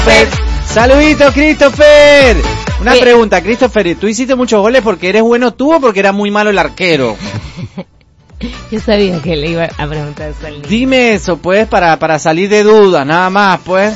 Christopher. Saludito, Christopher. Una pregunta, Christopher, ¿tú hiciste muchos goles porque eres bueno tú o porque era muy malo el arquero? Yo sabía que le iba a preguntar eso al niño. Dime eso, pues, para salir de dudas, nada más, pues.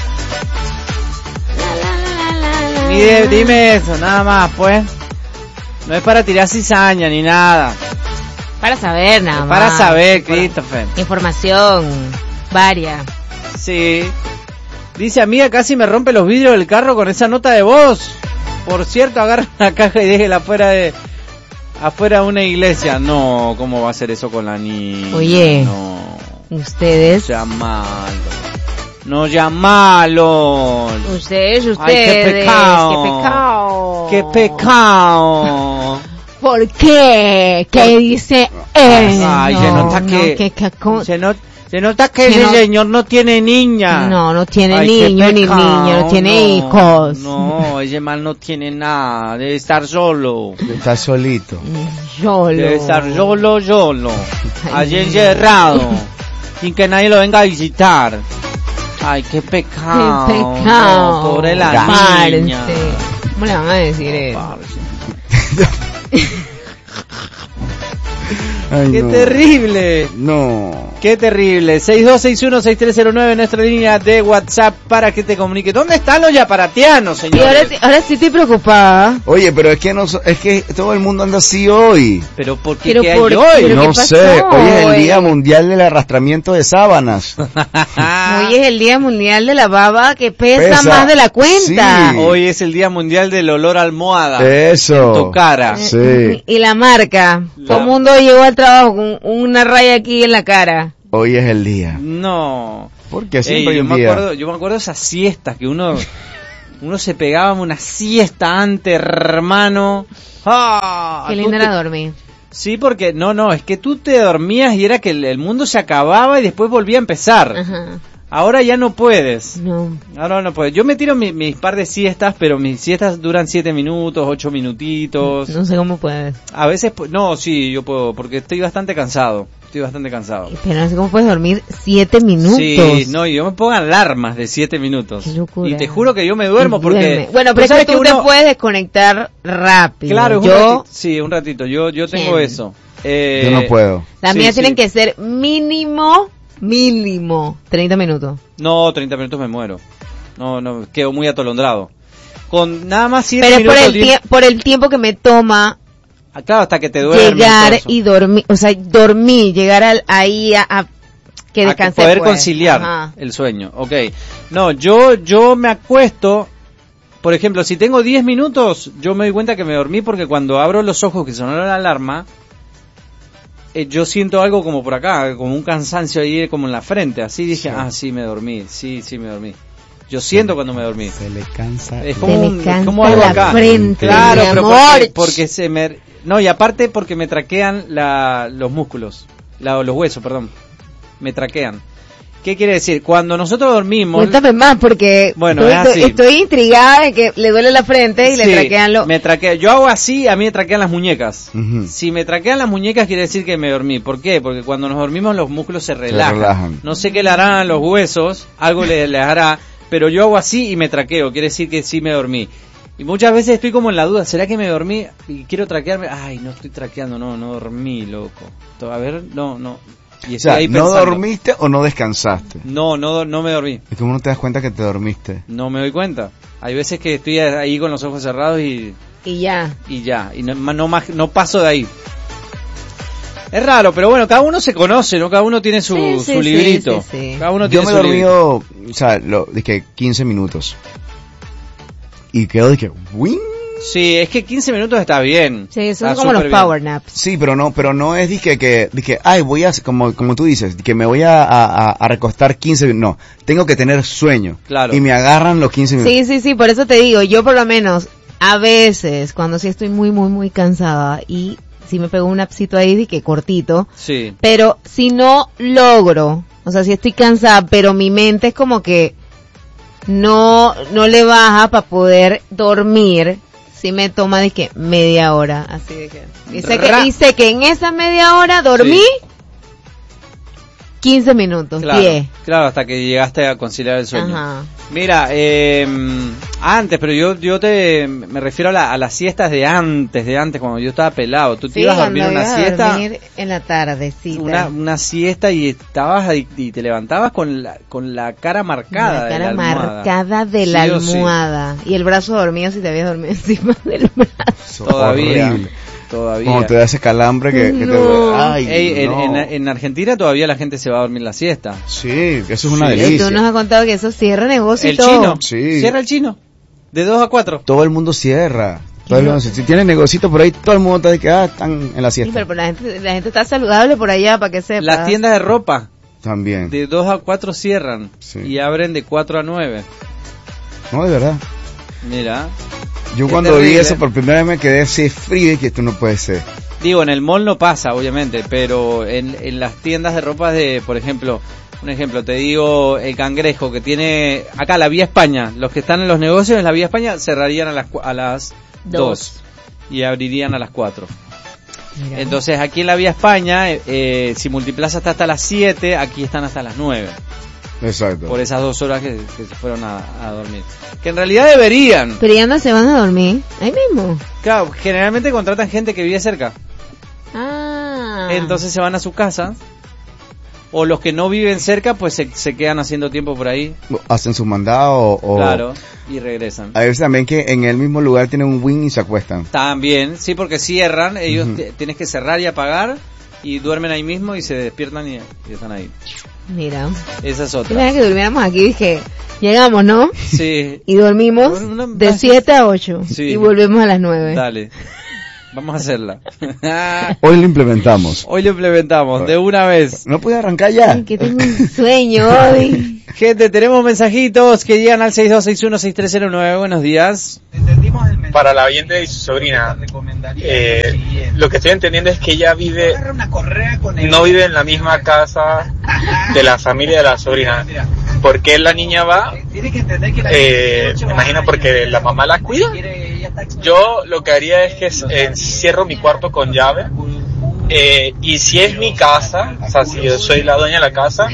Dime eso, nada más, pues. No es para tirar cizaña ni nada. Para saber, nada más. Para saber, Christopher. Información varia. Sí. Dice, amiga, casi me rompe los vidrios del carro con esa nota de voz. Por cierto, agarra la caja y déjela afuera de una iglesia. No, ¿cómo va a hacer eso con la niña? Oye, no. Ustedes. No llamalo. Ustedes. Ay, qué pecado. Qué pecado. ¿Por qué? ¿Qué dice él? Ay, se nota que... Se nota que ese señor no tiene niña. No tiene niño ni niña, no tiene hijos. No, ese mal no tiene nada, debe estar solo. Debe estar solito. Debe estar solo. Allí encerrado, sin que nadie lo venga a visitar. Ay, qué pecado. Qué pecado. No, pobre la niña. ¿Cómo le van a decir eso? Ay, ¡Qué no. terrible! No. ¡Qué terrible! 6261-6309, nuestra línea de WhatsApp para que te comunique. ¿Dónde están los yaparatianos, Y señores? ahora sí estoy preocupada. Oye, pero es que todo el mundo anda así hoy. ¿Pero por qué? Pero ¿Qué hay por- hoy? pero No ¿qué pasó sé, hoy es el hoy? Día Mundial del Arrastramiento de Sábanas. Hoy es el Día Mundial de la Baba que pesa Pesa. más de la cuenta. Sí. Hoy es el Día Mundial del olor a almohada. Eso. Tu cara. Sí. Y la marca. Todo el mundo llegó al trabajo con una raya aquí en la cara. Hoy es el día. No. Porque siempre hay yo un me día. acuerdo de esas siestas que uno se pegaba una siesta antes, hermano. ¡Ah! Qué Tú linda te- era dormir. Sí, porque no, es que tú te dormías y era que el mundo se acababa y después volvía a empezar. Ajá. Ahora ya no puedes. No. Ahora no puedes. Yo me tiro mis par de siestas, pero mis siestas duran 7 minutos, 8 minutitos. No sé cómo puedes. A veces, no, sí, yo puedo, porque estoy bastante cansado. Pero no sé cómo puedes dormir 7 minutos. Sí, no, y yo me pongo alarmas de 7 minutos. Qué locura. Y te juro que yo me duermo Y porque... duerme. Bueno, pero es que tú te puedes desconectar rápido. Claro, yo un ratito. Yo tengo ¿Quién? eso. Yo no puedo. Las sí, mías sí. tienen que ser mínimo 30 minutos. No, 30 minutos me muero. No, quedo muy atolondrado. Con nada más 7 Pero es minutos... por el tiempo que me toma Claro, hasta que te duermes. llegar y dormir, o sea, dormir, llegar ahí a que a descanse. poder pues. conciliar Ajá. el sueño. Ok. No, yo me acuesto, por ejemplo, si tengo 10 minutos, yo me doy cuenta que me dormí porque cuando abro los ojos que sonó la alarma, yo siento algo como por acá, como un cansancio ahí como en la frente. Así dije, sí me dormí, sí me dormí. Yo siento cuando me dormí. Se le cansa. Es Se como, me es cansa como algo la acá. frente, Claro, mi pero amor. porque se me... No, y aparte porque me traquean los músculos, los huesos, perdón. Me traquean. ¿Qué quiere decir? Cuando nosotros dormimos... Cuéntame más porque Bueno, es así. estoy intrigada de que le duele la frente y le Sí, traquean los... me traquea. Yo hago así, a mí me traquean las muñecas. Ujú. Si me traquean las muñecas quiere decir que me dormí. ¿Por qué? Porque cuando nos dormimos los músculos se relajan. No sé qué le harán a los huesos, algo les hará, pero yo hago así y me traqueo, quiere decir que sí me dormí. Y muchas veces estoy como en la duda, ¿será que me dormí? Y quiero traquearme. Ay, no estoy traqueando, no dormí, loco. A ver, no. Y O estoy sea, ahí ¿no pensando. dormiste o no descansaste? No me dormí. Es como no te das cuenta que te dormiste. No me doy cuenta. Hay veces que estoy ahí con los ojos cerrados y ya. Y no paso de ahí. Es raro, pero bueno, cada uno se conoce, ¿no? Cada uno tiene su librito. Sí. Cada uno Yo tiene me he su librito. dormido, o sea, dije 15 minutos. Y quedo de que, ¡wing! Sí, es que 15 minutos está bien. Sí, son Está como los súper bien. power naps. Sí, pero no es dije, ay, voy a, como tú dices, que me voy a recostar 15 minutos. No, tengo que tener sueño. Claro. Y me agarran los 15 minutos. Sí, por eso te digo, yo por lo menos, a veces, cuando sí estoy muy cansada y sí me pego un napsito ahí de que cortito, Sí. pero si no logro, o sea, si estoy cansada, pero mi mente es como que no le baja para poder dormir, sí me toma de que media hora, así de que y sé que en esa media hora dormí 15 minutos, claro, 10. Claro, hasta que llegaste a conciliar el sueño. Ajá. Mira, antes, pero yo me refiero a las siestas de antes, cuando yo estaba pelado. Tú te ibas a dormir una siesta. Dormir en la tardecita. Una siesta y estabas y te levantabas con la cara marcada. La cara de la almohada. marcada de la almohada. Y el brazo dormido si te habías dormido encima del brazo. Todavía. Como te da ese calambre que te... Ay, en Argentina todavía la gente se va a dormir la siesta. Sí, eso es una delicia. Tú nos has contado que eso cierra negocio y el todo. Chino, sí. Cierra el Chino. De 2 a 4. Todo el mundo cierra. Si tienes negocito por ahí, todo el mundo está de que están en la siesta. Sí, pero la gente está saludable por allá, para que sepa. Las tiendas de ropa. También. De 2 a 4 cierran. Sí. Y abren de 4 a 9. No, de verdad. Mira. Yo cuando vi eso por primera vez me quedé así frío y que esto no puede ser. Digo, en el mall no pasa, obviamente, pero en las tiendas de ropa por ejemplo, un ejemplo, te digo, el Cangrejo, que tiene acá la Vía España, los que están en los negocios en la Vía España cerrarían a las 2 y abrirían a las 4. Mira. Entonces aquí en la Vía España, si Multiplaza está hasta las 7, aquí están hasta las 9. Exacto. Por esas 2 horas que se fueron a dormir. Que en realidad deberían. Pero ya no se van a dormir, ahí mismo. Claro, generalmente contratan gente que vive cerca. Ah. Entonces se van a su casa. O los que no viven cerca, pues se quedan haciendo tiempo por ahí. Hacen su mandado o... Claro, y regresan. A veces también que en el mismo lugar tienen un wing y se acuestan. También, sí, porque cierran. Ellos tienes que cerrar y apagar. Y duermen ahí mismo y se despiertan y están ahí. Mira. Esa es otra. Mira que durmiéramos aquí, dije, llegamos, ¿no? Sí. Y dormimos de 7 a 8. Sí. Y volvemos a las 9. Dale. Vamos a hacerla. Hoy lo implementamos. De una vez. ¿No puede arrancar ya? Ay, que tengo un sueño hoy. Gente, tenemos mensajitos que llegan al 6261-6309. Buenos días. Para la oyente de su sobrina, lo que estoy entendiendo es que ella no vive en la misma casa de la familia de la sobrina. ¿Por qué la niña va? Me imagino porque la mamá la cuida. Yo lo que haría es que encierro mi cuarto con llave. Y si es mi casa, o sea, si yo soy la dueña de la casa,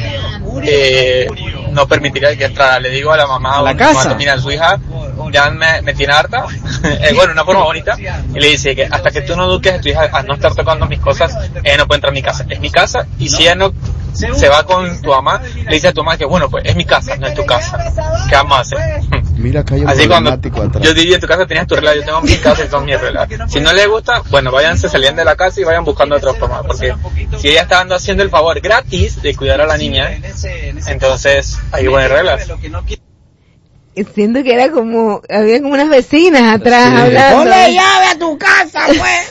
no permitiría que entrara. Le digo a la mamá, ¿la casa? Mira, su hija ya me tiene harta, bueno, una forma bonita, y le dice que hasta que tú no eduques a tu hija a no estar tocando mis cosas, ella no puede entrar a mi casa. Es mi casa, y si ella no se va con tu mamá, le dice a tu mamá que bueno, pues es mi casa, no es tu casa. ¿Qué vamos a hacer? Mira, acá hay un así cuando atrás. yo diría en tu casa tenías tu regla, yo tengo mi casa y son mis reglas. Si no le gusta, bueno, váyanse, salían de la casa y vayan buscando otra forma, porque si ella está haciendo el favor gratis de cuidar a la niña, entonces hay buenas reglas. Siento que era como, había como unas vecinas atrás hablando. ¡Ponle llave a tu casa,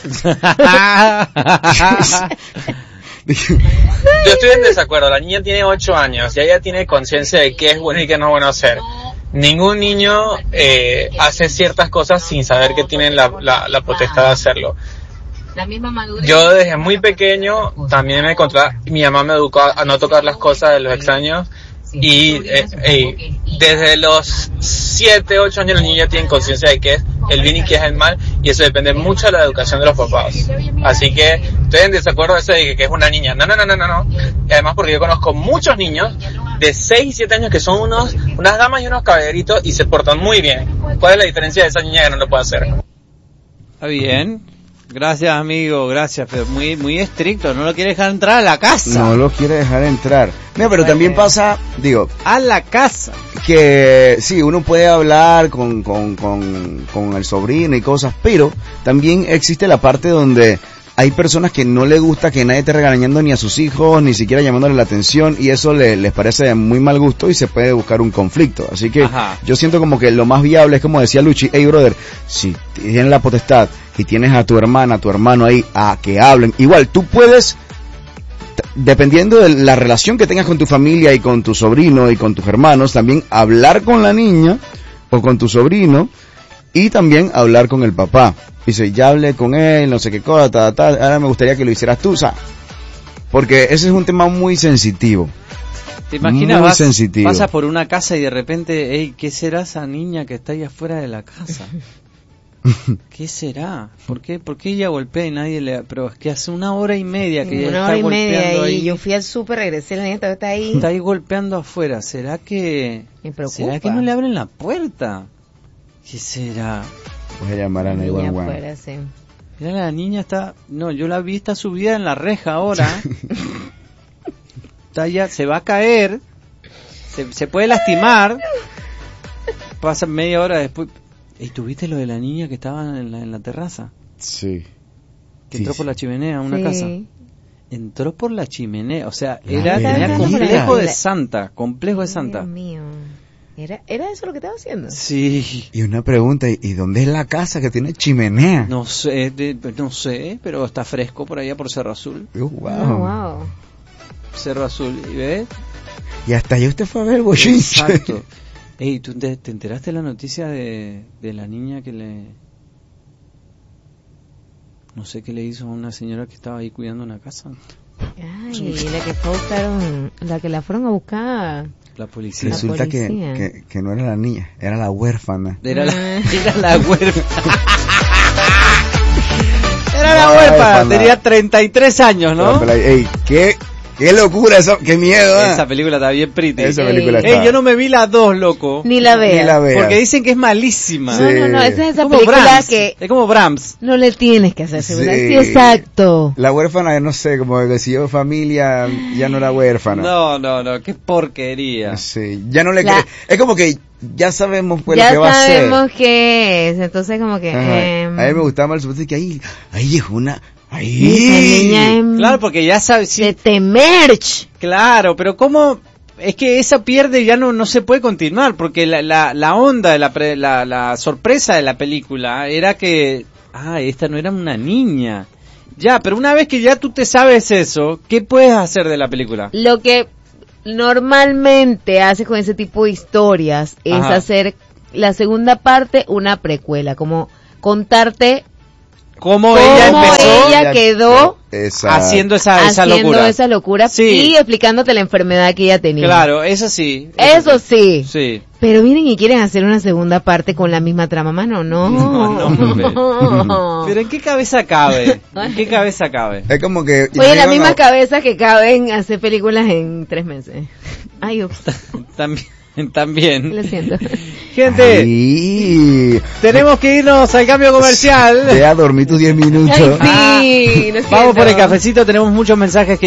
pues! Yo estoy en desacuerdo. La niña tiene 8 años y ella tiene conciencia de qué es bueno y qué no es bueno hacer. Ningún niño hace ciertas cosas sin saber que tienen la potestad de hacerlo. Yo desde muy pequeño también me controlaba. Mi mamá me educó a no tocar las cosas de los extraños. Y desde los 7, 8 años los niños ya tienen conciencia de qué es el bien y qué es el mal, y eso depende mucho de la educación de los papás. Así que estoy en desacuerdo de eso de que es una niña. No. Y además porque yo conozco muchos niños de 6 y 7 años que son unas damas y unos caballeritos y se portan muy bien. ¿Cuál es la diferencia de esa niña que no lo puede hacer? Está bien. Gracias, amigo, gracias, pero muy estricto, no lo quiere dejar entrar a la casa. No lo quiere dejar entrar. No, pero también pasa, a la casa. Que sí, uno puede hablar con el sobrino y cosas, pero también existe la parte donde hay personas que no le gusta que nadie esté regañando ni a sus hijos, ni siquiera llamándole la atención, y eso les parece de muy mal gusto y se puede buscar un conflicto. Así que yo siento como que lo más viable es como decía Luchi, hey brother, si tienes la potestad y tienes a tu hermana, a tu hermano ahí, a que hablen, igual tú puedes, dependiendo de la relación que tengas con tu familia y con tu sobrino y con tus hermanos, también hablar con la niña o con tu sobrino y también hablar con el papá. Dice, ya hablé con él, no sé qué cosa, ahora me gustaría que lo hicieras tú, o sea, porque ese es un tema muy sensitivo. ¿Te imaginas? Pasas por una casa y de repente, hey, ¿qué será esa niña que está ahí afuera de la casa? ¿Qué será? ¿Por qué ella golpea y nadie le... Pero es que hace 1 hora y media que ella una está hora y golpeando media ahí. y yo fui al súper, regresé, la niña todavía está ahí. Está ahí golpeando afuera. ¿Será que... Me preocupa. ¿Será que no le abren la puerta? ¿Qué será? Voy a llamar a Niña 911. afuera, sí. Mira, la niña está... No, yo la vi, está subida en la reja ahora. Está ya, se va a caer. Se puede lastimar. Pasa media hora después. ¿Y tuviste lo de la niña que estaba en la terraza? Sí. Que entró por la chimenea a una Sí. casa. Entró por la chimenea, o sea, Mira, tenía mira. complejo de santa, complejo de santa. Dios mío. ¿Era eso lo que estaba haciendo? Sí. Y una pregunta, ¿y dónde es la casa que tiene chimenea? No sé, no sé, pero está fresco por allá por Cerro Azul. Wow. Oh, wow. Cerro Azul, ¿y ves? Y hasta allá usted fue a ver el bochinche. Exacto. Ey, ¿tú te enteraste de la noticia de la niña que le... No sé qué le hizo a una señora que estaba ahí cuidando una casa? Ay, la que la fueron a buscar. La policía. Resulta policía. que no era la niña, era la huérfana. Era la huérfana. Era la La huérfana, huérfana. tenía 33 años, ¿no? Ey, qué locura eso, qué miedo, ¿eh? Esa película está bien pretty. Esa película Ey, está. Yo no me vi las 2, loco. Ni la veas. Ni la veas. Porque dicen que es malísima. Sí. No, esa es esa Es como película Brahms. que Es como Brahms. no le tienes que hacer seguridad. Sí. Sí, exacto. La huérfana, no sé, como que si yo familia, ya no era huérfana. No, qué porquería. Sí, ya no le La- cree. Es como que ya sabemos pues Ya lo que va a hacer. sabemos qué es. Entonces como que... Ajá. A mí me gustaba más el supuesto que ahí es una... esa Ahí. niña es Claro, porque ya sabes, de sí, Temerch. claro, pero cómo es que esa pierde ya no se puede continuar, porque la onda, la sorpresa de la película era que, esta no era una niña. Ya, pero una vez que ya tú te sabes eso, ¿qué puedes hacer de la película? Lo que normalmente hace con ese tipo de historias es Ajá. hacer la segunda parte una precuela, como contarte ¿Cómo cómo ella empezó ella quedó Exacto. haciendo esa haciendo locura? esa locura Sí. y explicándote la enfermedad que ella tenía. Claro, eso sí. Eso sí. Sí. Pero vienen y quieren hacer una segunda parte con la misma trama, mano, no. No, Pero ¿en qué cabeza cabe? ¿En qué cabeza cabe? Es como que... Oye, la no, misma no, cabeza que caben hacer películas en 3 meses. Ay, ups, También. lo siento. Gente, Ahí. tenemos que irnos al cambio comercial. Ve a dormir tus 10 minutos. Ay, sí, lo Vamos por el siento. cafecito, tenemos muchos mensajes que